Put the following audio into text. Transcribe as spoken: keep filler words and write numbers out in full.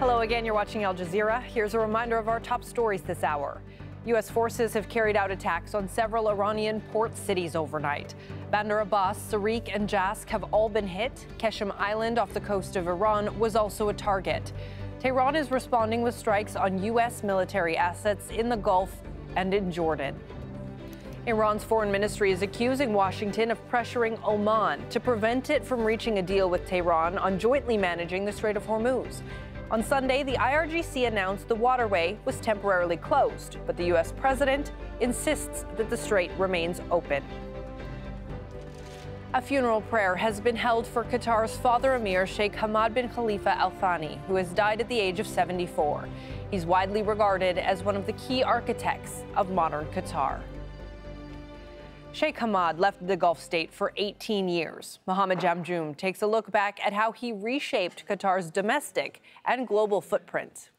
Hello again, you're watching Al Jazeera. Here's a reminder of our top stories this hour. U S forces have carried out attacks on several Iranian port cities overnight. Bandar Abbas, Sarik, and Jask have all been hit. Qeshm Island off the coast of Iran was also a target. Tehran is responding with strikes on U S military assets in the Gulf and in Jordan. Iran's foreign ministry is accusing Washington of pressuring Oman to prevent it from reaching a deal with Tehran on jointly managing the Strait of Hormuz. On Sunday, the I R G C announced the waterway was temporarily closed, but the U S president insists that the strait remains open. A funeral prayer has been held for Qatar's father Emir Sheikh Hamad bin Khalifa Al Thani, who has died at the age of seventy-four. He's widely regarded as one of the key architects of modern Qatar. Sheikh Hamad left the Gulf state for eighteen years. Mohammed Jamjoom takes a look back at how he reshaped Qatar's domestic and global footprint.